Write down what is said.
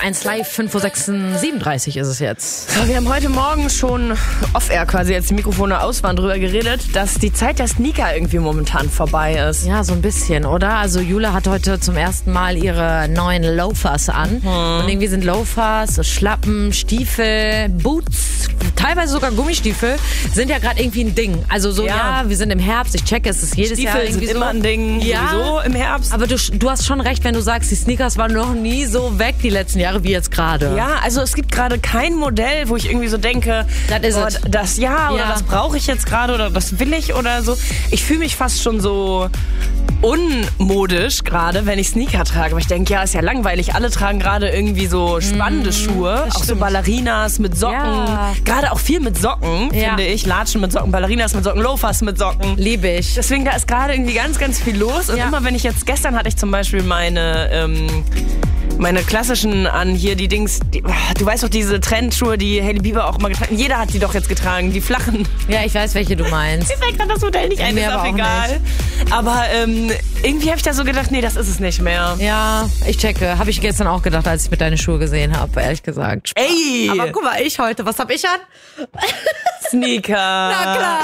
1 Live, 5:37 ist es jetzt. So, wir haben heute Morgen schon off-air quasi, als die Mikrofone aus waren, drüber geredet, dass die Zeit der Sneaker irgendwie momentan vorbei ist. Ja, so ein bisschen, oder? Also Jule hat heute zum ersten Mal ihre neuen Loafers an. Und irgendwie sind Loafers, Schlappen, Stiefel, Boots, teilweise sogar Gummistiefel, sind ja gerade irgendwie ein Ding. Also so, ja, wir sind im Herbst, ich checke, es ist jedes Jahr Stiefel irgendwie sind so. immer ein Ding, sowieso im Herbst. Aber du hast schon recht, wenn du sagst, die Sneakers waren noch nie so weg die letzten Jahre wie jetzt gerade. Ja, also es gibt gerade kein Modell, wo ich irgendwie so denke, das das brauche ich jetzt gerade oder das will ich oder so. Ich fühle mich fast schon so unmodisch gerade, wenn ich Sneaker trage. Aber ich denke, ja, ist ja langweilig. Alle tragen gerade irgendwie so spannende Schuhe. Auch so Ballerinas mit Socken. Ja. Gerade auch viel mit Socken, finde ich. Latschen mit Socken, Ballerinas mit Socken, Loafers mit Socken. Liebe ich. Deswegen, da ist gerade irgendwie ganz, ganz viel los. Und immer wenn ich jetzt, gestern hatte ich zum Beispiel meine klassischen an hier, die Dings, du weißt doch, diese Trendschuhe, die Hailey Bieber auch mal getragen hat. Jeder hat die doch jetzt getragen, die flachen. Ja, ich weiß, welche du meinst. Mir fällt gerade das Modell nicht ein, ist auch egal. Aber irgendwie habe ich da so gedacht, nee, das ist es nicht mehr. Ja, ich checke. Habe ich gestern auch gedacht, als ich mit deinen Schuhe gesehen habe, ehrlich gesagt. Ey! Aber guck mal, ich heute, was hab ich an? Sneaker. Na klar.